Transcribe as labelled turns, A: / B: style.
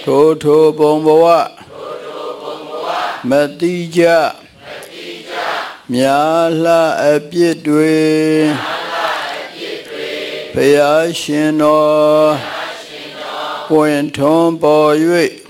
A: ထိုဘုံဘဝမတိကြမြာလှအပြစ်တွေဘုရားရှင်တော်ပွင့်ထွန်းပေါ်၍